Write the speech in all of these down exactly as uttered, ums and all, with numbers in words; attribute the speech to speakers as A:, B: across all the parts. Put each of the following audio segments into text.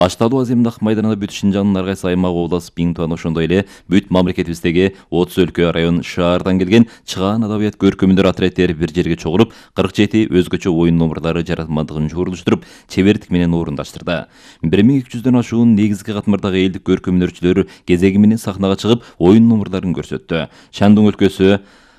A: Ашталуу аземдак майданында бүт Шинжаңдын ар кайсы аймак облас биң туан ошондой эле бүт мамлекетибиздеги отуз өлкө, район, шаардан келген чыгаан адабият көркөмдөр отряддери бир жерге чогулуп, кырк жети өзгөчө оюн номурлары жаратмандыгын жуурулуштуруп, чебердик менен орундаштырды. бир миң эки жүздөн ашуун негизги катмардагы элдик көркөмдөрчүлөр кезеги менен сахнага чыгып, оюн номурларын көрсөттү. Шандун өлкөсү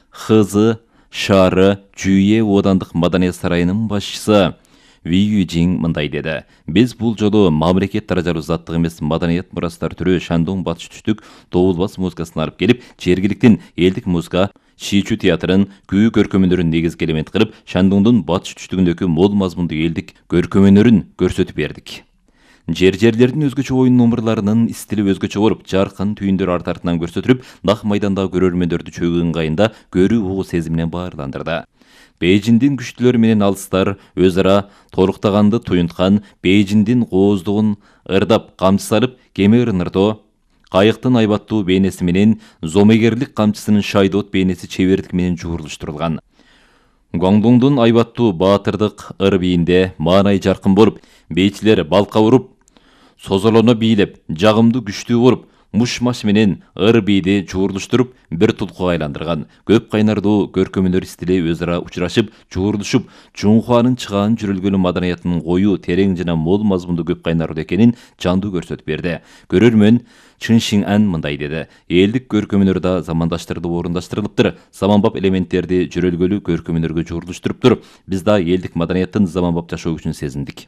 A: Хызы шаары Жүйе оодандык маданият сарайынын башчысы Вию Жиң мындай деди. Биз бул жолу мамлекет даражалуу заттык эмес маданият мурастар түрү Шандун батыш түштүк добулбас музыкасын алып келип, жергиликтин элдик музыка Шичу театрын күү көркөмүнөрүн негизги элемент кылып, Шандундун батыш түштүгүндөгү мол мазмундуу элдик көркөмүнөрүн көрсөтүп бердик. Жер-жерлердин өзгөчө оюн номурларынын стили өзгөчө болуп, жаркын түйүндөр арт артынан көрсөтүлүп, нак майдандагы көрөрмөндөрдү чөгүү ыңгайында көрүү угуу сезиминен баарландырды. Бейжиңдин күчтүүлөрү менен алыстар өз ара толуктаганды туюнткан, Бейжиңдин кооздугун ырдап камчы салып, кеме ырныртоо, кайыктын айбаттуу бейнеси менен зомегерлик камчысынын шайдоот бейнеси чебердик менен жуурулуштурулган. Гуаңдуңдун айбаттуу баатырдык ыр бийинде маанай жаркын болуп, бейчилер балка уруп, созолоно бийлеп, жагымдуу күчтүү болуп, муш-маш менен ыр бийди жуурулуштуруп, бир тулкуга айландырган. Көп кайнардуу көркөмүнөр стили өз ара учурашып, жуурулушуп, Чуңхуанын чыгаан жүрүлгөнү маданиятынын кою, терең жана мол мазмундуу көп кайнардуу экенин жандуу көрсөтүп берди. Көрөрмөн Чын Шиң Ан мындай деди. Элдик көркөмүнөр да замандаштырылып орундаштырылыптыр. Заманбап элементтерди жөрөлгөлүү көркөмүнөргө жуурулуштуруптур. Биз да элдик маданияттын заманбап жашоо күчүн сезиндик.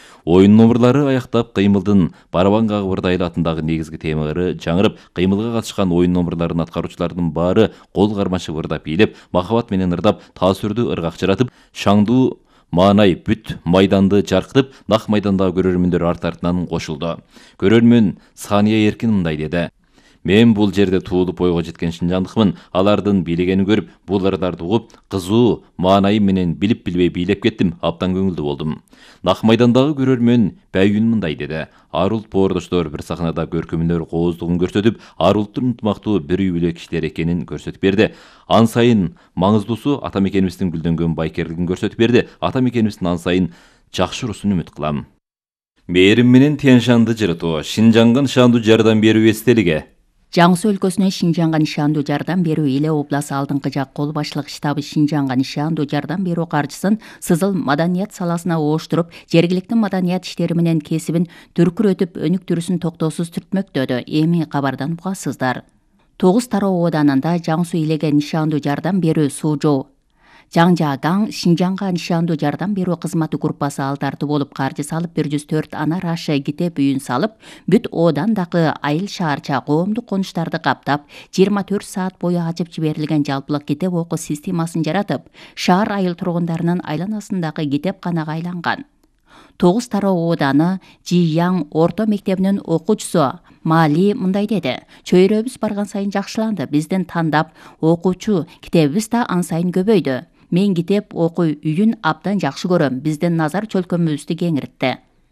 A: Оюн номурлары аяктап, кыймылдын барабан кагыбырдайлы атындагы негизги темалары жаңырып, кыймылга катышкан оюн номурларын аткаруучулардын баары кол кармашып ырдап бийлеп, махабат менен ырдап, таасирдүү ыргак жаратып, шаңдуу маанай бүт майданды жаркытып, нак майдандагы көрөрмөндөр арт артынан кошулду. Көрөрмөн Сания Эркин мындай деди. Мен бул жерде туулуп ойго жеткен шинжандыкмын. Алардын бийлегенин көрүп, бул ырдарды угуп, кызуу маанайы менен билип билбей бийлеп кеттим, абдан көңүлдүү болдум. Нак майдандагы көрөрмөн Бәйүн мындай деди. Ар улт боордоштор бир сахнада көркөмүнөр кооздугун көрсөтүп, ар улттун ынтымактуу бир үй бүлө кишилер экенин көрсөтүп берди. Ан сайын маңыздуусу ата мекенибиздин гүлдөнгөн байкерлигин көрсөтүп берди. Ата мекенибиздин ан сайын жакшы урусун үмүт кылам. Мээрим менен Тянь-Шанды жыртуу, Шинжаңга нышандуу жардам берүү эстелиги.
B: Жаңсы өлкөсүнө Шинжаңга нышандуу жардам берүү Иле обласы алдыңкы жак кол башчылык штабы Шинжаңга нышандуу жардам берүү каржысын сызыл маданият саласына ооштуруп, жергиликтин маданият иштери менен кесибин дүркүрөтүп, өнүктүрүүсүн токтоосуз түртмөктөдү. Эми кабардан угасыздар. тогуз тароо ооданында Жаңсу Илеге нышандуу жардам берүү Суужоо Жаңжаагаң Шинжаңга нышандуу жардам берүү кызматы группасы ал тартуу болуп каржы салып, бир жүз төрт ана рашы китеп үйүн салып, бүт оодандагы айыл шаарча коомдук конуштарды каптап, жыйырма төрт саат бою ачып жиберилген жалпылык китеп окуу системасын жаратып, шаар айыл тургундарынын айланасындагы китепканага айланган. тогуз тароо ооданы Жияң орто мектебинин окуучусу Мали мындай деди. Чөйрөбүз барган сайын жакшыланды. Биздин тандап окуучу китебибиз да ан сайын көбөйдү. Мен китеп окуу үйүн абдан жакшы көрөм. Биздин назар чөлкөмүбүздү кеңиртти.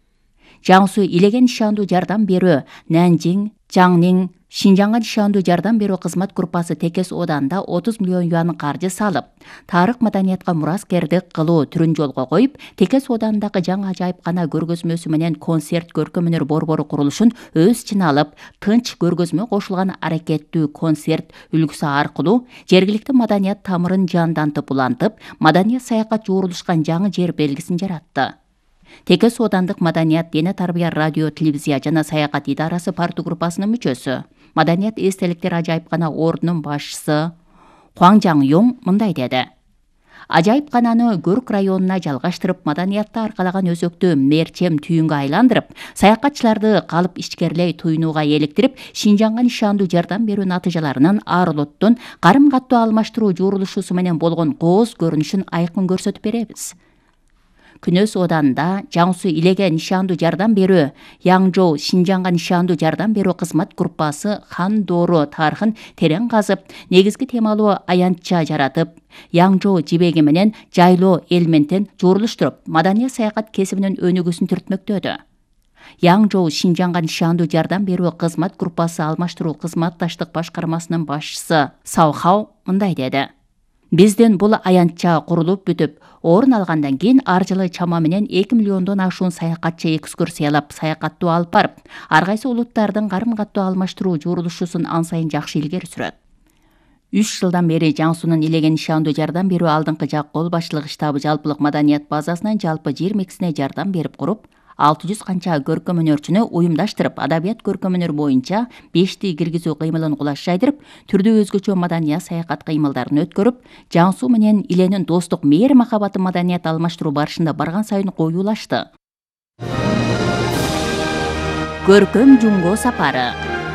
B: Жаңсу Илеге нышандуу жардам берүү Нанжиң, Жаңнин Шинжаңга нышандуу жардам берүү кызмат группасы Текес ооданда отуз миллион юан каржы салып, тарых маданиятка мураскердик кылуу түрүн жолго коюп, Текес оодандагы жаңы ажайыпкана көргөзмөсү менен концерт көркөмүнөр борбору курулушун өз ичине алып, тынч көргөзмө кошулган аракеттүү концерт үлгүсү аркылуу жергиликтин маданият тамырын жандантып улантып, маданият саякат жуурулушкан жаңы жер белгисин жаратты. Текес оодандык маданият, дене тарбия, радио, телевизия жана саякат идарасы парту группасынын мүчөсү. Маданият эстеликтер ажайыпкана ордунун башчысы Хуаң Жаңёң мындай деди. Ажайыпкананы Көрк районуна жалгаштырып, маданиятты аркалаган өзөктү мерчем түйүнгө айландырып, саякатчыларды калып ичкерлей туйнууга эликтирип, Шинжаңга нышандуу жардам берүү натыйжаларынын ар улуттун карым каттуу алмаштыруу жуурулушусу менен болгон кооз көрүнүшүн айкын көрсөтүп беребиз. Күнөс ооданда Жаңсу Илеге нышандуу жардам берүү Янжоу Шинжаңга нышандуу жардам берүү кызмат группасы Хан Доору тарыхын терең казып, негизги темалуу аянтча жаратып, Янжоу жибеги менен жайлоо элементин жуурулуштуруп, маданият саякат кесибинин өнүгүүсүн түртмөктөдү. Янжоу Шинжаңга нышандуу жардам берүү кызмат группасы алмаштыруу кызматташтык башкармасынын башчысы Саухау мындай деди. Бизден бул аянтча курулуп бүтүп, орун алгандан кийин ар жылы чама менен эки миллиондон ашуун саякатчы экскурсиялап, саякаттоо алып барып, ар кайсы улуттардын карым-каттоо алмаштыруу журулушусун ан сайын жакшы илгери сүрөт. үч жылдан бери Жан Сунун илеген нишандуу жардам берүү алдыңкы жак кол башчылык штабы жалпылык маданият базасынан жалпы жыйырма экисине жардам берип куруп, алты жүз канча көркөм өнөрчүнү уюмдаштырып, адабият көркөм өнөр боюнча бешти киргизүү кыймылын кулаш жайдырып, түрдүү өзгөчө маданият саякат кыймылдарын өткөрүп, Жан Су менен иленин достук мээр махабатын маданият алмаштыруу барышында барган сайын коюулашты. Көркөм жумго сапары.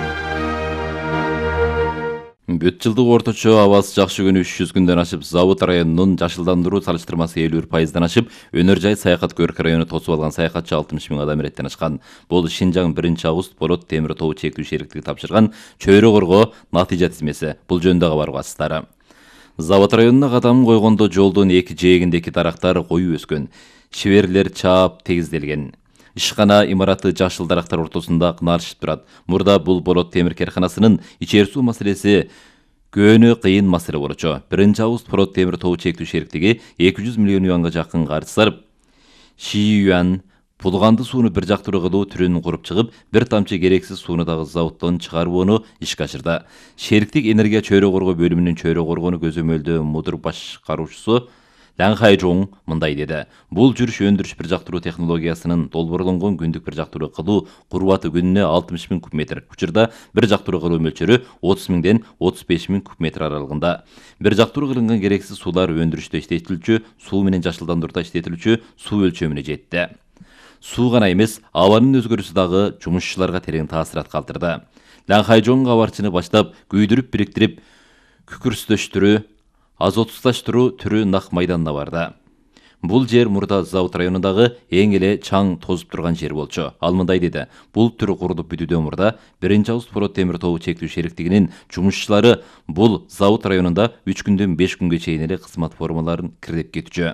A: Бүт жылдык орточо абасы жакшы күнү үч жүз күндөн ашып, Завод районунун жашылдандыруу салыштырмасы элүү бир пайыздан ашып, өнөр жай саякат көрк району тосуп алган саякатчы алтымыш миң адам иреттен ашкан. Бул Шинжаң биринчи август Болот темир тобу чектүү шериктиги тапшырган чөйрө корго натыйжа тизмеси. Бул жөнүндө кабар басыстары. Завод районуна кадам койгондо жолдун эки жээгиндеки дарактар коюп өскөн, шиберлер чаап тегизделген. Ишкана имараты жашыл дарактар ортосунда кыналышып турат. Мурда бул Болот темир керканасынын ичер суу маселеси көөнү кыйын маселе болчу. биринчи август Болот темир тобу чектүү шериктиги эки жүз миллион юанга жакын каржы сарып, Ши юан пулганды сууну бир жактыруу кылуу түрүн куруп чыгып, бир тамчы керексиз сууну дагы заводдон чыгарууну ишке ашырды. Шериктик энергия чөйрө коргоо бөлүмүнүн чөйрө коргоону көзөмөлдөө мудур башкаруучусу Лан Хайжоң мындай деди. Бул жүрүш өндүрүш бир жактыруу технологиясынын долбоорлонгон күндүк бир жактыруу кылуу курбаты күнүнө алтымыш миң куб метр. Учурда бир жактыруу кылуу мөлчөрү отуз миңден отуз беш миң куб метр аралыгында. Бир жактыруу кылынган керексиз суулар өндүрүштө иштетилүүчү, суу менен жашылдандырууда иштетилүүчү суу өлчөмүнө жетти. Суу гана эмес, абанын өзгөрүүсү дагы жумушчуларга терең таасират калтырды. Лан Хайжоң кабарчыны баштап күйдүрүп бириктирип, күкүрстөштүрүү, азотсуздаштыруу түрү нак майданына барды. Бул жер мурда Завод районундагы эң эле чаң тозуп турган жер болчу. Ал мындай деди. Бул түр курулуп бүтүүдөн мурда биринчи август Болот темир тобу чектүү шериктигинин жумушчулары бул Завод районунда үч күндөн беш күнгө чейин эле кызмат формаларын кирдеп кетчү.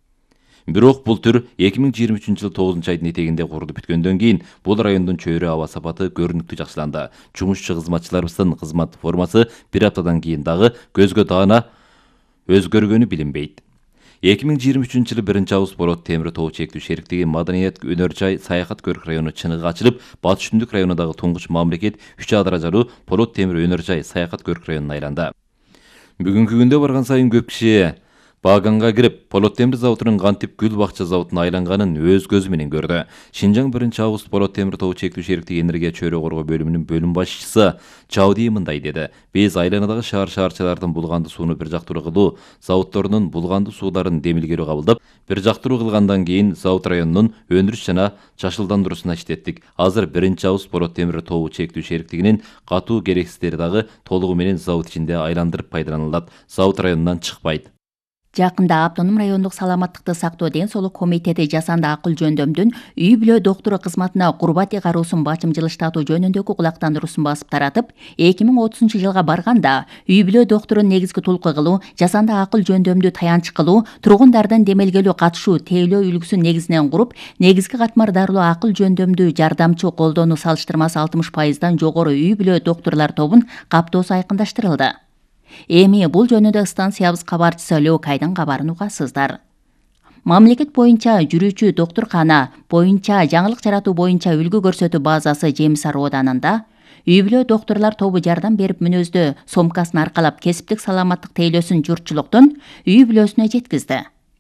A: Бирок бул түр эки миң жыйырма үчүнчү жылы тогузунчу айдын этегинде курулуп бүткөндөн кийин бул райондун чөйрө аба сапаты көрүнүктүү жакшыланды. Жумушчу кызматчыларыбыздын кызмат формасы бир аптадан кийин дагы көзгө даана өзгөргөнү билинбейт. эки миң жыйырма үчүнчү жылы биринчи август Болот темир тобу чектүү шериктиги маданият өнөр жай саякат көрк району чыныгы ачылып, Батыш Түндүк районундагы туңгуч мамлекет үч А даражалуу Болот темир өнөр жай саякат көрк районуна айланды. Бүгүнкү күндө барган сайын көп киши Баганга кирип, Болот темир заводунун кантип гүл бакча заводуна айланганын өз көзү менен көрдү. Шинжаң биринчи август Болот темир тобу чектүү шериктиги энергия чөйрө коргоо бөлүмүнүн бөлүм башчысы Чауди мындай деди. Биз айланадагы шаар шаарчалардын булганды сууну бир жактыруу кылуу заводдорунун булганды сууларын демилгелүү кабылдап, бир жактыруу кылгандан кийин Завод районунун өндүрүш жана жашылдандыруусуна иштеттик. Азыр биринчи август Болот темир тобу чектүү шериктигинин катуу керексиздери дагы толугу менен завод ичинде айландырып пайдаланылат. Завод районунан чыкпайт.
B: Жакында Автоном райондук саламаттыкты сактоо ден соолук комитети жасанды акыл жөндөмдүн үй бүлө доктуру кызматына курбат ыйгаруусун бачым жылыштатуу жөнүндөгү кулактандыруусун басып таратып, эки миң отузунчу жылга барганда үй бүлө докторун негизги тулку кылуу, жасанды акыл жөндөмдү таянч кылуу, тургундардын демелгелүү катышуу тейлөө үлгүсүн негизинен куруп, негизги катмар дарылуу акыл жөндөмдү жардамчы колдонуу салыштырмасы алтымыш пайыздан жогору үй бүлө докторлор тобун каптоосу айкындаштырылды. Эми бул жөнүндө станциябыз кабарчысы Лёкайдын кабарын угасыздар. Мамлекет боюнча жүрүүчү доктуркана боюнча жаңылык жаратуу боюнча үлгү көрсөтүү базасы Жемисар Оданында үй бүлө докторлор тобу жардам берип мүнөздө сомкасын аркалап кесиптик саламаттык тейлөөсүн журтчулуктун үй бүлөсүнө жеткизди.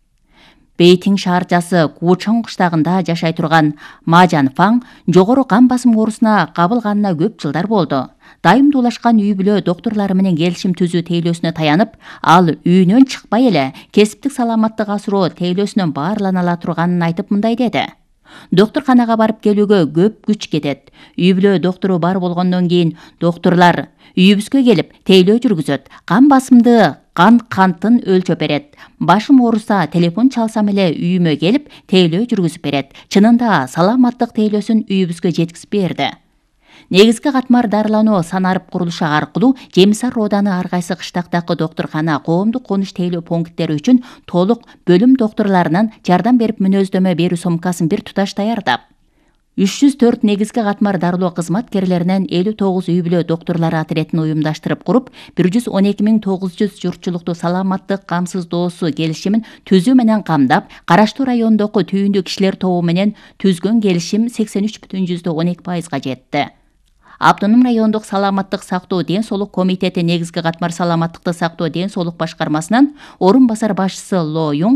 B: Бейтиң шаарчасы Кучоң кыштагында жашай турган Мажан Фаң жогору кан басым оорусуна кабылганына көп жылдар болду. Дайым дуулашкан үй бүлө докторлору менен келишим түзүү тейлөөсүнө таянып, ал үйүнөн чыкпай эле кесиптик саламаттык асыроо тейлөөсүнөн баарлана ала турганын айтып мындай деди. Доктурканага барып келүүгө көп күч кетет. Үй бүлө доктору бар болгондон кийин докторлор үйүбүзгө келип тейлөө жүргүзөт. Кан басымды кан кантын өлчөп берет. Башым ооруса телефон чалсам эле үйүмө келип тейлөө жүргүзүп берет. Чынында саламаттык тейлөөсүн үйүбүзгө жеткизип берди. Негизги катмар дарылануу санарып курулушу аркылуу Жемисар Ооданы ар кайсы кыштактагы доктуркана, коомдук конуш тейлөө пункттери үчүн толук бөлүм докторлорунан жардам берип мүнөздөмө берүү сомкасын бир туташ даярдап, үч жүз төрт негизги катмар дарылоо кызматкерлеринен элүү тогуз үй бүлө доктурлары отрядын уюмдаштырып куруп, бир жүз он эки миң тогуз жүз журтчулукту саламаттык камсыздоосу келишимин түзүү менен камдап, караштуу райондогу түйүндүү кишилер тобу менен түзгөн келишим сексен үч бүтүн жүздөн он эки пайызга жетти. Автоном райондук саламаттык сактоо ден соолук комитети негизги катмар саламаттыкты сактоо ден соолук башкармасынан орун басар башчысы Ло Юнг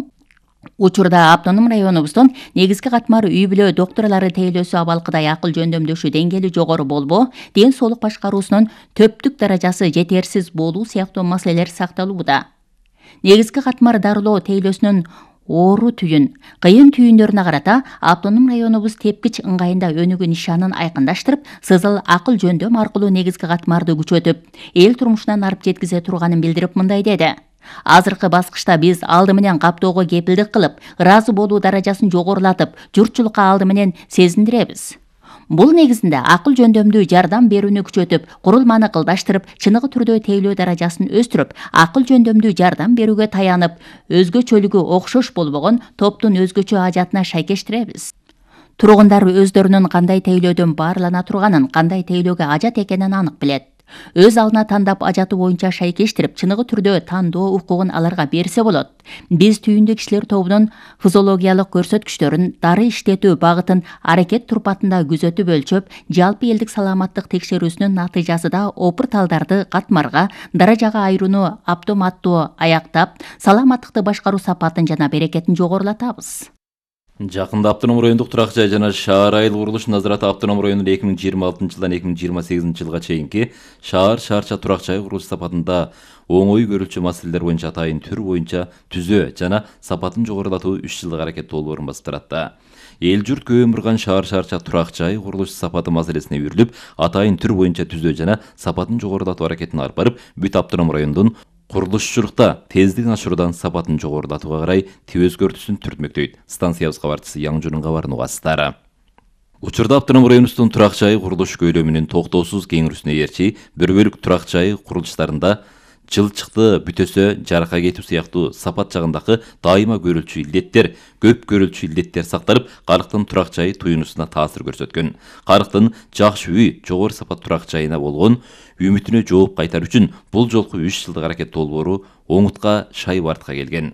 B: учурда автоном районубуздун негизги катмар үй бүлө доктурлары тейлөөсү абалкыдай акыл жөндөмдөшүү деңгээли жогору болбоо, ден соолук башкаруусунун төптүк даражасы жетерсиз болуу сыяктуу маселелер сакталууда. Негизги катмар дарылоо тейлөөсүнүн оору түйүн, кыйын түйүндөрүнө карата автоном районубуз тепкич ыңгайында өнүгүү нишанын айкындаштырып, сызыл акыл жөндөм аркылуу негизги катмарды күчөтүп, эл турмушунан арып жеткизе турганын билдирип мындай деди. Азыркы баскычта биз алды менен каптоого кепилдик кылып, ыраазы болуу даражасын жогорулатып, журтчулукка алды менен сезиндиребиз. Бул негизинде акыл жөндөмдүү жардам берүүнү күчөтүп, курулманы кылдаштырып, чыныгы түрдө тейлөө даражасын өстүрүп, акыл жөндөмдүү жардам берүүгө таянып, өзгөчөлүгү окшош болбогон топтун өзгөчө ажатына шайкештиребиз. Тургундар өздөрүнүн кандай тейлөөдөн баарлана турганын, кандай тейлөөгө ажат экенин анык билет. Өз алдына тандап ажаты боюнча шайкештирип, чыныгы түрдө тандоо укугун аларга берсе болот. Биз түйүндүү кишилер тобунун физиологиялык көрсөткүчтөрүн, дары иштетүү багытын аракет турпатында күзөтүп өлчөп, жалпы элдик саламаттык текшерүүсүнүн натыйжасы да опыр-талдарды катмарга, даражага айырууну автоматтуу аяктап, саламаттыкты башкаруу сапатын жана берекетин жогорулатабыз.
A: Жакында автоном райондук турак жай жана шаар айыл курулуш назараты автоном районунда эки миң жыйырма алтынчы жылдан эки миң жыйырма сегизинчи жылга чейинки шаар шаарча турак жай курулуш сапатында оңой көрүлчү маселелер боюнча атайын түр боюнча түзөө жана сапатын жогорулатуу үч жылдык аракет долбоорун басып турат. Эл журт көп ымырган шаар шаарча турак жай курулуш сапаты маселесине үйрүлүп, атайын түр боюнча түзөө жана сапатын жогорулатуу аракетин алып барып, бүт автоном райондун курулушчулукта тездигин ашыруудан сапатын жогорулатууга карай тип өзгөртүүсүн түртмөктөйт. Станциябыз кабарчысы Яңжунун кабарын угасыздар. Учурда автоном районубуздун турак жай курулуш көйлөмүнүн токтоосуз кеңирүүсүнө ээрчи бир бөлүк турак жай курулуштарында жылчыкты бүтөсө жарака кетүү сыяктуу сапат жагындагы дайыма көрүлчү илдеттер, көп көрүлчү илдеттер сакталып, карыктын турак жайы туюнусуна таасир көрсөткөн. Карыктын жакшы үй, жогору сапат турак жайына болгон үмүтүнө жооп кайтар үчүн бул жолку үч жылдык аракет долбоору оңутка шайып артка келген.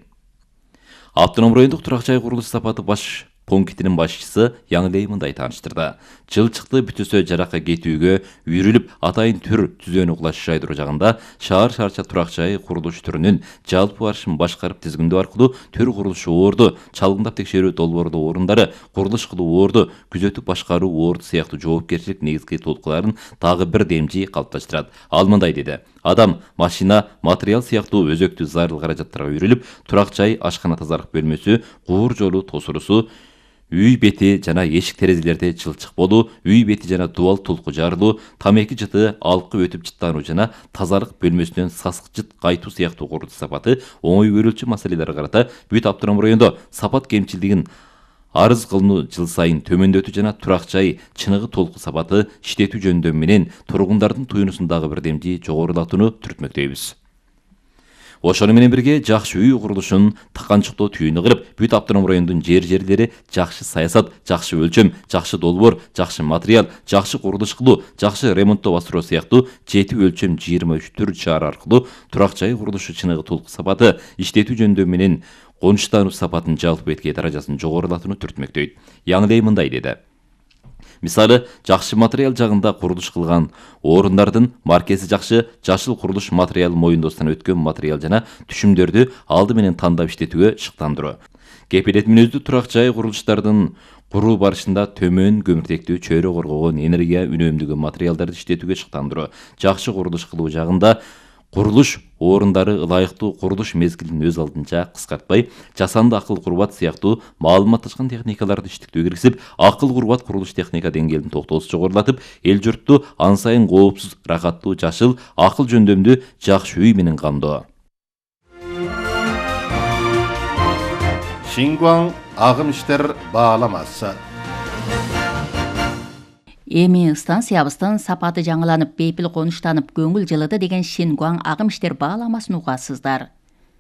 A: Автоном райондук турак жай курулуш сапаты баш пунктинин башчысы Яңлей мындай тааныштырды. Жылчыкты бүтөсө жарака кетүүгө үйрүлүп, атайын түр түзөөнү кулаш жайдыруу жагында шаар шаарча турак жай курулуш түрүнүн жалпы барышын башкарып тизгиндөө аркылуу төр курулушу оорду, чалгындап текшерүү долбоордуу орундары, курулуш кылуу оорду, күзөтүп башкаруу оорду сыяктуу жоопкерчилик негизги толкуларын дагы бир демжи калыпташтырат. Ал мындай деди: адам, машина, материал сыяктуу өзөктүү зарыл каражаттарга үйрүлүп, турак жай, ашкана тазалык бөлмөсү, куур жолу тосурусу, үй бети жана эшик терезелерде жылчык болуу, үй бети жана дубал толку жарылуу, тамеки жыты алкып өтүп жыттануу жана тазалык бөлмөсүнөн сасык жыт кайтуу сыяктуу курулуш сапаты оңой көрүлчү маселелерге карата бүт автоном райондо сапат кемчилдигин арыз кылынуу жыл сайын төмөндөтүү жана турак жай чыныгы толку сапаты иштетүү жөндөмү менен тургундардын туюнусун дагы бир демжи жогорулатууну түртмөктөйбүз. Ошону менен бирге жакшы үй курулушун таканчыктоо түйүнү кылып, бүт автоном райондун жер-жерлери жакшы саясат, жакшы өлчөм, жакшы долбоор, жакшы материал, жакшы курулуш кылуу, жакшы ремонттоо бастыруу сыяктуу жети өлчөм жыйырма үч түр чара аркылуу турак жай курулушу чыныгы толку сапаты иштетүү жөндөмү менен конуштануу сапатын жалпы бетке даражасын жогорулатууну түртмөктөйт. Яңлей мындай деди: мисалы, жакшы материал жагында курулуш кылган орундардын маркеси жакшы, жашыл курулуш материал моюндоостон өткөн материал жана түшүмдөрдү алды менен тандап иштетүүгө шыктандыруу. Кепилет мүнөздүү турак жай курулуштардын куруу барышында төмөн көмүртектүү чөйрө коргогон энергия үнөмдөгөн материалдарды иштетүүгө шыктандыруу. Жакшы курулуш кылуу жагында курулуш орундары ылайыктуу курулуш мезгилин өз алдынча кыскартпай, жасанды акыл курбат сыяктуу маалыматташкан техникаларды иштетүүгө киргизип, акыл курбат курулуш техника деңгээлин токтоосуз жогорулатып, эл журтту ан сайын коопсуз, рахаттуу, жашыл, акыл жөндөмдүү жакшы үй менен камдоо.
C: Шингуан агым иштер бааламасы.
B: Эми станциябыздын сапаты жаңыланып, бейпил конуштанып, көңүл жылыды деген Шингуан агым иштер бааламасын угасыздар.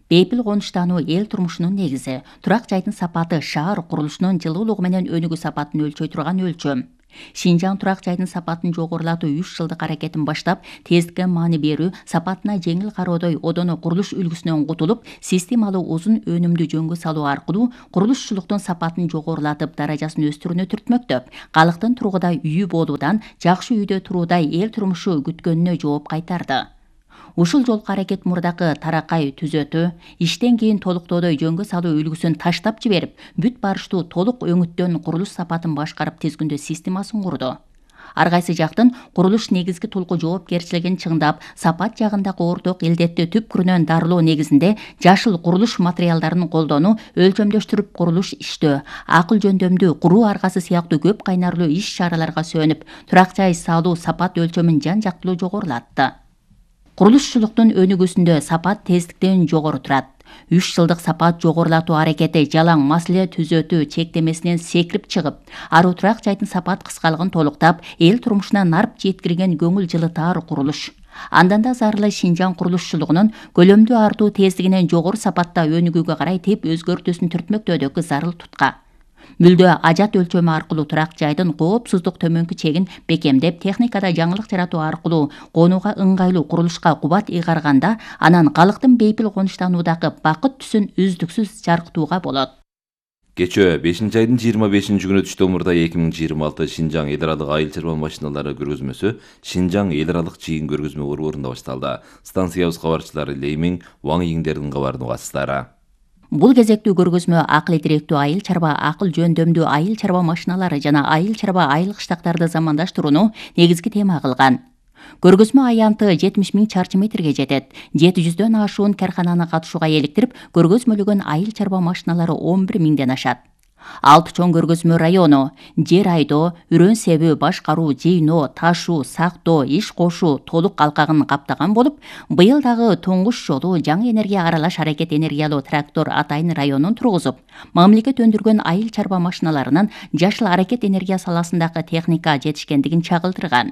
B: Бейпил конуштануу эл турмушунун негизи. Турак жайдын сапаты шаар курулушунун жылуулугу менен өнүгүү сапатын өлчөй турган өлчөм. Шинжаң турак жайдын сапатын жогорулатуу үч жылдык аракетин баштап, тездикке маани берүү, сапатына жеңил кароодой одоно курулуш үлгүсүнөн кутулуп, системалуу узун өнүмдүү жөнгө салуу аркылуу курулушчулуктун сапатын жогорулатып, даражасын өстүрүүнү түртмөктөп, калктын тургудай үйү болуудан жакшы үйдө туруудай эл турмушу күткөнүнө жооп кайтарды. Ушул жолку аракет мурдакы таракай түзөтүү, иштен кийин толуктоодой жөнгө салуу үлгүсүн таштап жиберип, бүт барыштуу толук өңүттөн курулуш сапатын башкарып тизгүндөө системасын курду. Ар кайсы жактын курулуш негизги тулку жоопкерчилигин чыңдап, сапат жагындагы орток илдетти түпкүрүнөн дарылоо негизинде жашыл курулуш материалдарын колдонуу, өлчөмдөштүрүп курулуш иштөө, акыл жөндөмдүү куруу аркасы сыяктуу көп кайнарлуу иш чараларга сөнүп, турак жай салуу сапат өлчөмүн жан жактылуу жогорулатты. Курулушчулуктун өнүгүүсүндө сапат тездиктен жогору турат. үч жылдык сапат жогорулатуу аракети жалаң маселе түзөтүү чектемесинен секирип чыгып, аруу турак жайдын сапат кыскалыгын толуктап, эл турмушуна нарп жеткирген көңүл жылытаар курулуш. Андан да зарылы Шинжаң курулушчулугунун көлөмдүү артуу тездигинен жогору сапатта өнүгүүгө карай теп өзгөртүүсүн түртмөктөөдөгү зарыл тутка. Мүлдө ажат өлчөмү аркылуу турак жайдын коопсуздук төмөнкү чегин бекемдеп, техникада жаңылык жаратуу аркылуу конууга ыңгайлуу курулушка кубат ыйгарганда, анан калктын бейпил конуштануудагы бакыт түсүн үздүксүз жаркытууга болот.
A: Кечөө бешинчи айдын жыйырма бешинчи күнү түштө мурда эки миң жыйырма алты Шинжаң эл аралык айыл чарба машиналары көргөзмөсү Шинжаң эл аралык жыйын көргөзмө борборунда башталды. Станциябыз кабарчылары Леймиң, Ваң Йиңдердин кабарын угасыздар.
B: Бул кезектүү көргөзмө акыл директүү айыл чарба, акыл жөндөмдүү айыл чарба машиналары жана айыл чарба айылык штактарды замандаштырууну негизги тема кылган. Көргөзмө аянты жетимиш миң чарчы метрге жетет. жети жүздөн ашуун кархананы катышууга эликтирип, көргөзмөлөгөн айыл чарба машиналары он бир миңден ашат. Алты чоң көргөзмө району: жер айдоо, үрөн себүү, башкаруу, жыйноо, ташуу, сактоо, иш кошуу толук алкагын каптаган болуп, быйыл дагы туңгуш жолу жаңы энергия аралаш аракет энергиялуу трактор Атайын районун тургузуп, мамлекет өндүргөн айыл чарба машиналарынын жашыл аракет энергия саласындагы техника жетишкендигин чагылдырган.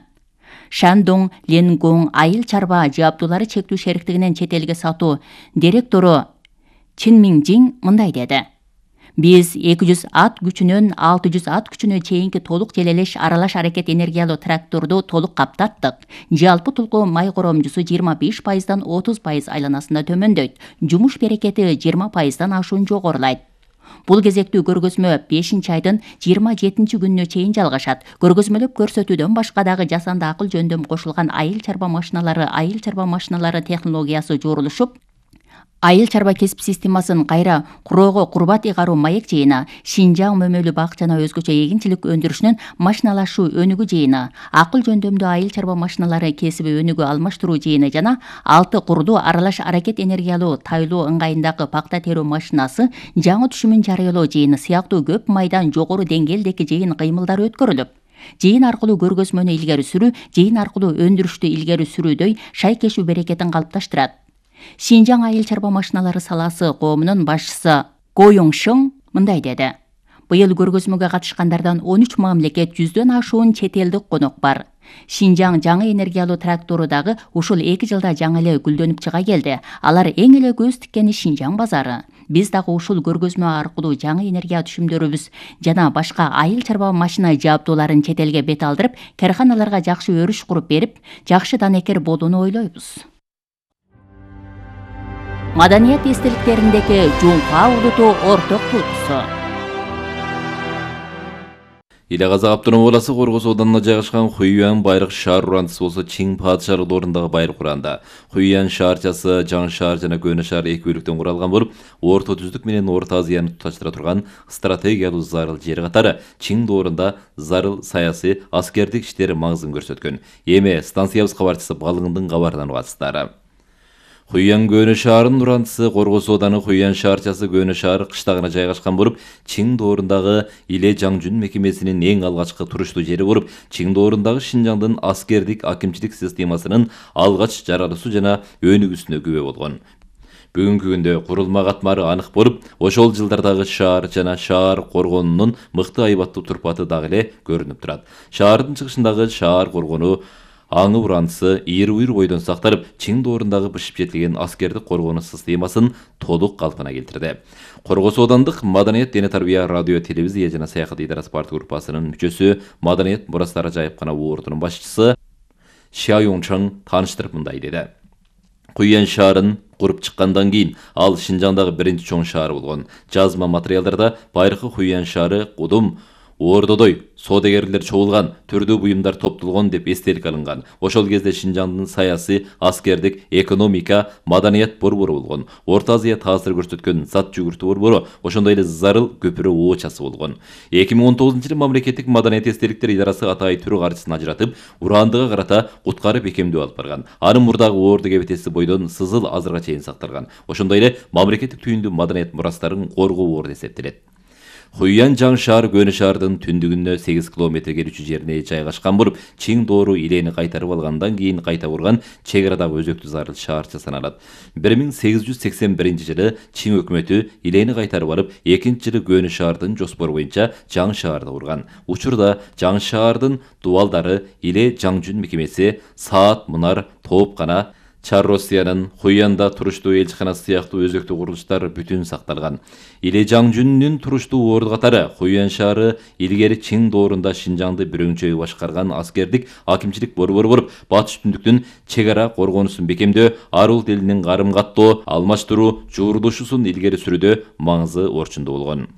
B: Шандоң Ленгоң айыл чарба жабдуулары чектүү шериктигинин чет элге сатуу директору Чин Минжиң мындай деди: Биз эки жүз ат күчүнөн алты жүз ат күчүнө чейинки толук желелеш аралаш аракет энергиялуу тракторду толук каптаттык. Жалпы тулку май коромжусу жыйырма беш пайыздан отуз пайыз айланасында төмөндөйт. Жумуш берекети жыйырма пайыздан ашуун жогорулайт. Бул кезектүү көргөзмө бешинчи айдын жыйырма жетинчи күнүнө чейин жалгашат. Көргөзмөлөп көрсөтүүдөн башка дагы жасанды акыл жөндөм кошулган айыл чарба машиналары, айыл чарба машиналары технологиясы жорулушуп, айыл чарба кесип системасын кайра куроого курбат ыйгаруу маек жыйыны, Шинжаң мөмөлүү бак жана өзгөчө эгинчилик өндүрүшүнүн машиналашуу өнүгүү жыйыны, акыл жөндөмдүү айыл чарба машиналары кесиби өнүгүү алмаштыруу жыйыны жана алты курду аралаш аракет энергиялуу тайлоо ыңгайындагы пакта терүү машинасы жаңы түшүмүн жарыялоо жыйыны сыяктуу көп майдан жогору деңгээлдеги жыйын кыймылдары өткөрүлүп, жыйын аркылуу көргөзмөнү илгери сүрүү, жыйын аркылуу өндүрүштү илгери сүрүүдөй шайкешүү берекетин калыпташтырат. Шинжаң айыл чарба машиналары саласы коомунун башчысы Го Йоңшың мындай деди: Быйыл көргөзмөгө катышкандардан он үч мамлекет, жүздөн ашуун чет элдик конок бар. Шинжаң жаңы энергиялуу трактору дагы ушул эки жылда жаңы эле гүлдөнүп чыга келди. Алар эң эле көз тиккени Шинжаң базары. Биз дагы ушул көргөзмө аркылуу жаңы энергия түшүмдөрүбүз жана башка айыл чарба машина жабдууларын чет элге бет алдырып, карханаларга жакшы өрүш куруп берип, жакшы данекер болууну ойлойбуз. Маданият эстеликтериндеги Жумпа улуту орток туутусу.
A: Иле Казак Автоном обласы Коргоз ауданына жайгашкан Хуюан байрак шаар урандысы болсо Чиң падышалык ордундагы байрак уранда. Хуюан шаарчасы жаңы шаар жана көнө шаар эки бөлүктөн куралган болуп, Орто түздүк менен Орто Азияны туташтыра турган стратегиялуу зарыл жер катары Чиң доорунда зарыл саясий, аскердик иштери маңызын көрсөткөн. Эми станциябыз кабарчысы Балыңдын кабарынан угасыздар. Хуюан көнө шаарынын урандысы Коргоз ауданы Хуюан шаарчасы көнө шаар кыштагына жайгашкан болуп, Чиң доорундагы Иле Жаңжүн мекемесинин эң алгачкы туруштуу жери болуп, Чиң доорундагы Шинжаңдын аскердик акимчилик системасынын алгач жаралуусу жана өнүгүүсүнө күбө болгон. Бүгүнкү күндө курулма катмары анык болуп, ошол жылдардагы шаар жана шаар коргонунун мыкты айбаттуу турпаты дагы эле көрүнүп турат. Шаардын чыгышындагы шаар коргону аңы уранысы ийри уйр бойдон сакталып, чиң доорундагы бышып жетилген аскердик коргонуу системасын толук калпына келтирди. Коргосу аудандык Маданият, дене тарбия, радио, телевизия жана саякат идарасы парт группасынын мүчөсү, Маданият мурастары жайыпкана ордунун башчысы Xia Yongcheng тааныштырып мындай деди. Куян шаарын куруп чыккандан кийин ал Шинжаңдагы биринчи чоң шаар болгон. Жазма материалдарда байыркы Хуян шаары кудум Ордодой содагерлер чогулган, түрдүү буюмдар топтолгон деп эстелик алынган. Ошол кезде Шинжаңдын саясий, аскердик, экономика, маданият борбору болгон. Орто Азия таасир көрсөткөн зат жүгүртүү борбору, ошондой эле зарыл көпүрө оочасы болгон. эки миң он тогузунчу жылы мамлекеттик маданият эстеликтер идарасы атайы түрү каржысын ажыратып, урандыга карата куткарып бекемдөө алып барган. Анын мурдагы орду кебетеси бойдон сызыл азырга чейин сакталган. Ошондой эле мамлекеттик түйүндүү маданият мурастарын коргоо орду эсептелет. Хуян Жаң шаар көнө шаардын түндүгүнө сегиз километрге учуу жерине жайгашкан болуп, чиң доору илени кайтарып алгандан кийин кайта курган чек арадагы өзөктүү зарыл шаарча саналат. бир миң сегиз жүз сексен биринчи жылы Чиң өкмөтү илени кайтарып алып, экинчи жылы көнө шаардын жоспору боюнча Жаң шаарды курган. Учурда Жаң шаардын дубалдары Иле Жаңжүн мекемеси, Саат Мунар, Тоопкана, Чарроссиянын Хуянда туруштуу элчиканасы сыяктуу өзөктүү курулуштар бүтүн сакталган. Иле Жаңжүнүн туруштуу орду катары Хуян шаары илгери чиң доорунда Шинжаңды бирөңчөй башкарган аскердик акимчилик борбору болуп, батыш түндүктүн чек ара коргонусун бекемдөө, ар ул элинин карым каттоо, алмаштыруу, жуурулушусун илгери сүрүүдө маңызы орчундуу болгон.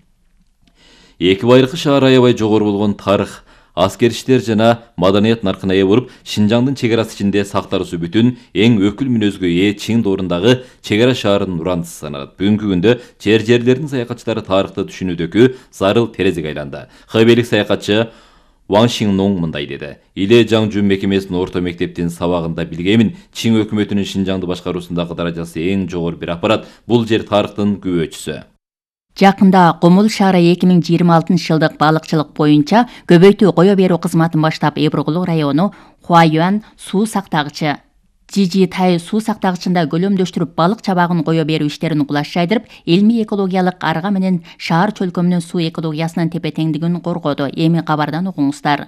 A: Эки байыркы шаар аябай жогору болгон тарых, аскер иштер жана маданият наркына ээ болуп, Шинжаңдын чек арасы ичинде сакталуусу бүтүн эң өкүл мүнөзгө ээ чиң доорундагы чек ара шаарынын урандысы саналат. Бүгүнкү күндө жер жерлердин саякатчылары тарыхты түшүнүүдөгү зарыл терезеге айланды. Хыбелик саякатчы Ван Шиннон мындай деди. Иле Жаңжүн мекемесинин орто мектептин сабагында билгемин, Чиң өкмөтүнүн Шинжаңды башкаруусундагы даражасы эң жогору бир аппарат. Бул жер тарыхтын күбөчүсү.
B: Жакында Комул шаары эки миң жыйырма алтынчы жылдык балыкчылык боюнча көбөйтүү кое берүү кызматын баштап, Эбургулу району Хуаюан суу сактагычы Жижи Тай суу сактагычында көлөмдөштүрүп балык чабагын кое берүү иштерин кулаш жайдырып, илмий экологиялык арга менен шаар чөлкөмүнүн суу экологиясынын тепе-теңдигин коргоду. Эми кабардан угуңуздар.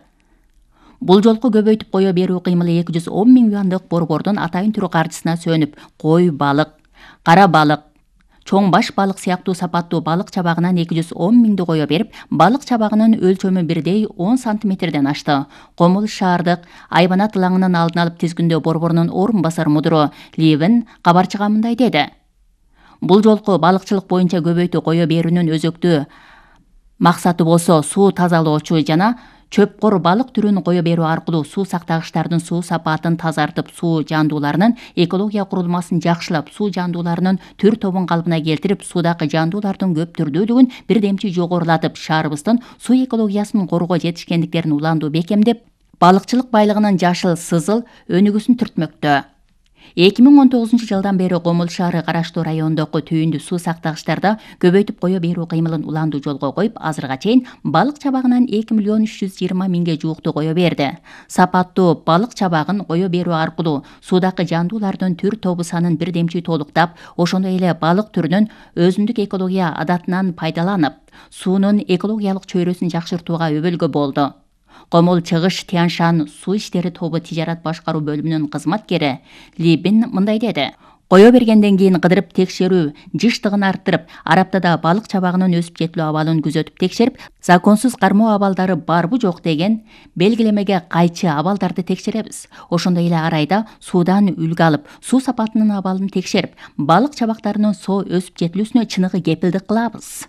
B: Бул жолку көбөйтүп кое берүү кыймылы эки жүз он миң юандык борбордун атайын түрү каржысына сөнүп, кой балык, кара балык, чоң баш балык сыяктуу сапаттуу балык чабагынан эки жүз он миңди кое берип, балык чабагынын өлчөмү бирдей он сантиметрден ашты. Комул шаардык айбанат ылаңынын алдын алып тизгиндөө борборунун орун басар мудуру Ливен кабарчыга мындай деди. Бул жолку балыкчылык боюнча көбөйтүү кое берүүнүн өзөктүү максаты болсо суу тазалоочу жана чөпкор балык түрүн кое берүү аркылуу суу сактагычтардын суу сапатын тазартып, суу жандууларынын экология курулмасын жакшылап, суу жандууларынын түр тобун калпына келтирип, суудагы жандуулардын көп түрдүүлүгүн бирдемчи жогорулатып, шаарыбыздын суу экологиясын коргоо жетишкендиктерин уландуу бекемдеп, балыкчылык байлыгынын жашыл сызыл өнүгүүсүн түртмөктө. эки миң он тогузунчу жылдан бери Комул шаары караштуу райондогу түйүндүү суу сактагычтарда көбөйтүп кое берүү кыймылын уландуу жолго коюп, азырга чейин балык чабагынан эки миллион үч жүз жыйырма миңге жуукту кое берди. Сапаттуу балык чабагын кое берүү аркылуу суудагы жандуулардын түр тобу санын бирдемчи толуктап, ошондой эле балык түрүнүн өзүндүк экология адатынан пайдаланып, суунун экологиялык чөйрөсүн жакшыртууга өбөлгө болду. Комул Чыгыш Тяншан суу иштери тобу тижарат башкаруу бөлүмүнүн кызматкери Либин мындай деди. Кое бергенден кийин кыдырып текшерүү, жыштыгын арттырып, ар аптада балык чабагынын өсүп жетилүү абалын күзөтүп текшерип, законсуз кармоо абалдары барбы жок деген белгилемеге кайчы абалдарды текшеребиз. Ошондой эле ар айда суудан үлгү алып, суу сапатынын абалын текшерип, балык чабактарынын соо өсүп жетилүүсүнө чыныгы кепилдик кылабыз.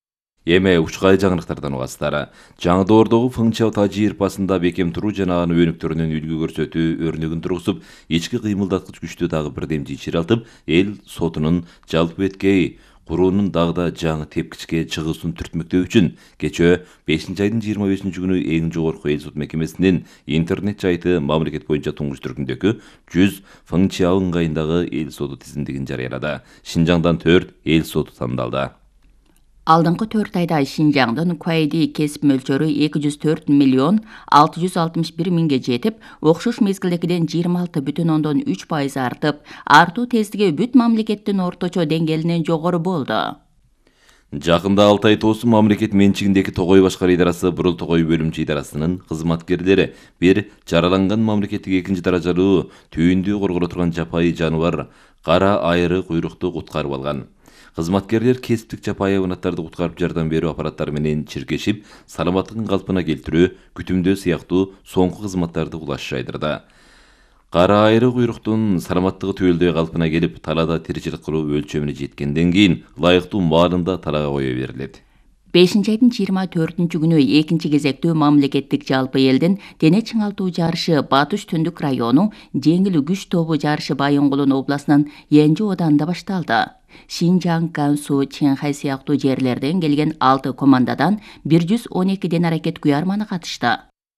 A: Эме учкай жаңырыктардан угасыздар. Жаңы доордогу Фыңчау тажи ирпасында бекем туруу жана анын өнүктөрүнүн үлгү көрсөтүү өрнөгүн тургузуп, ички кыймылдаткыч күчтүү дагы бирдемчи ичире алтып, эл сотунун жалпы эткеи куруунун дагы жаңы тепкичке чыгуусун түртмөктөө үчүн кечээ бешинчи айдын жыйырма бешинчи күнү эң жогорку эл сот мекемесинин интернет сайты мамлекет боюнча туңгуч түркүндөгү жүз Фыңчау ыңгайындагы эл соту тизимдигин жарыялады. Шинжаңдан төрт эл соту тандалды.
B: Алдыңкы төрт айда Шинжаңдын куайди кесип мөлчөрү эки жүз төрт миллион алты жүз алтымыш бир миңге жетип, окшош мезгилдегиден жыйырма алты бүтүн ондон үч пайыз артып, артуу тездиги бүт мамлекеттин орточо деңгээлинен жогору болду.
A: Жакында Алтай тоосу мамлекет менчигиндеги Тогой башкаруу идарасы Бурул Тогой бөлүмчө идарасынын кызматкерлери бир жараланган мамлекеттик экинчи даражалуу түйүндүү корголо турган жапайы жаныбар кара айры куйрукту куткарып алган. Кызматкерлер кесиптик жапайы hayvanаттарды куткарып жардам берүү аппараттары менен чиркешип, саламаттыгын калпына келтирүү, күтүмдөө сыяктуу соңку кызматтарды улаш жайдырды. Кара айры куйруктун саламаттыгы түбөлдөй калпына келип, талаада тиричилик кылуу өлчөмүнө жеткенден кийин ылайыктуу маалында талаага кое берилет.
B: бешинчи айдын жыйырма төртүнчү күнү экинчи кезектүү мамлекеттик жалпы элдин дене чыңалтуу жарышы Батуш Түндүк району жеңил күч тобу жарышы Байынгулун областынын Янжы ооданында башталды. Шинжаң, Гансу, Чэнхай сыяктуу жерлерден келген алты командадан бир жүз он эки ден аракет куярманы катышты.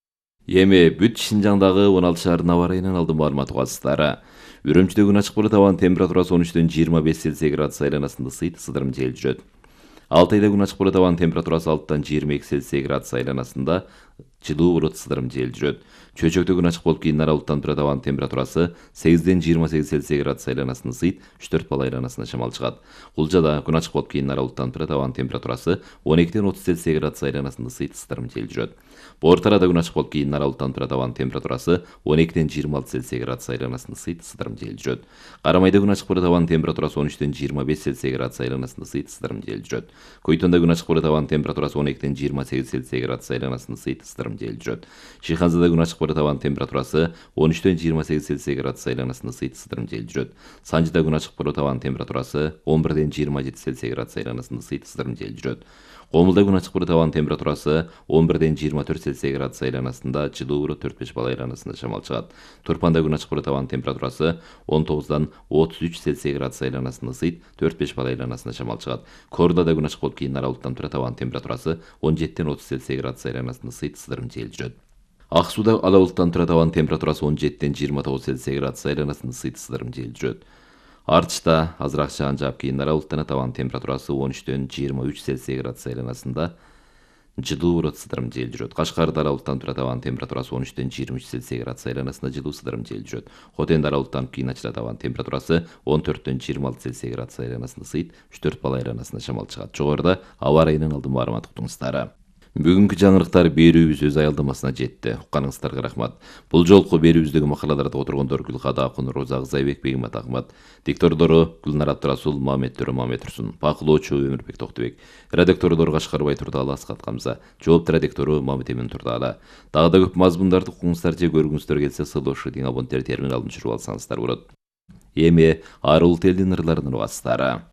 A: Эми бүт Шинжаңдагы он алты шаардын аба ырайынан алдын маалымат угасыздары. Үрүмчүдө күн ачык болот, абанын температурасы он үчтөн жыйырма беш Цельсий градус айланасында сыйт сыдырым жел жүрөт. Алтайда күн ачык болот, абанын температурасы алтыдан жыйырма эки Цельсий градус айланасында жылуу болот, сыдырым жел жүрөт. Чөйчөктө күн ачык болуп, кийин ара булуттан турат, абанын температурасы сегизден жыйырма сегиз Цельсий градус айланасында сыйт үч төрт балл айланасында шамал чыгат. Кулжада күн ачык болуп, кийин ара булуттан турат, абанын температурасы он экиден отуз Цельсий градус айланасында сыйт сыдырым жел жүрөт. Бортарада күн ачык болуп, кийин ара булуттан турат, абанын температурасы он экиден жыйырма алты Цельсий градус айланасында сыйт сыдырым жел жүрөт. Карамайда күн ачык болот, абанын температурасы он үчтөн жыйырма беш Цельсий градус айланасында сыйт сыдырым жел жүрөт. Көйтөндө күн ачык болот, абанын температурасы он экиден жыйырма сегиз Цельсий градус айланасында сыйт сыдырым жел жүрөт. Шиханзада күн ачык болот, абанын температурасы он үчтөн жыйырма сегиз Цельсий градус айланасында сыйт сыдырым жел жүрөт. Санжыда күн ачык болот, абанын температурасы он бирден жыйырма жети Цельсий градус айланасында сыйт сыдырым жел жүрөт. Комулда күн ачык болот, абанын температурасы он бирден жыйырма төрт Цельсий градус айланасында жылуу болот, төрт беш балл айланасында шамал чыгат. Турпанда күн ачык болот, абанын температурасы он тогуздан отуз үч Цельсий градус айланасында сыйт төрт беш балл айланасында шамал чыгат. Кордада күн ачык болуп, кийин ара булуттан турат, абанын температурасы он жетиден отуз Цельсий градус айланасында сыйт сыдырым жел жүрөт. Ак сууда ала булуттан турат, абанын температурасы он жетиден жыйырма тогуз Цельсий градус айланасында сыйт сыдырым жел жүрөт. Артышта азыраак жаан жаап, кийин ара булуттан абанын температурасы он үчтөн жыйырма үч Цельсий градус айланасында жылуу болот, сыдырым жел жүрөт. Кашкарда ара булуттан турат, абанын температурасы он үчтөн жыйырма үч Цельсий градус айланасында жылуу, сыдырым жел жүрөт. Хотенде ара булуттан кийин ачылат, абанын температурасы он төрттөн жыйырма алты Цельсий градус айланасында сыйт үч төрт балл айланасында шамал чыгат. Жогоруда аба ырайынан алдын маалымат уктуңуздар. Бүгүнкү жаңырыктар берүүбүз өз аялдамасына жетти. Укканыңыздарга рахмат. Бул жолку берүүбүздөгү макалаларда отургондор Гүлкада Акын, Роза Кызайбек, Бегимат Ахмат, диктордору Гүлнар Абдрасул, Мамет Төрө Мамет Турсун, бакылоочу Өмүрбек Токтубек, редактордор Кашкарбай Турдалы, Аскат Камза, жоопту редактору Мамет Эмин Турдалы. Дагы да көп мазмундарды укуңуздар же көргүңүздөр келсе, сылошы диң абоненттер терминалын чыгып алсаңыздар болот. Эми ар улут элдин ырларынан угасыздар.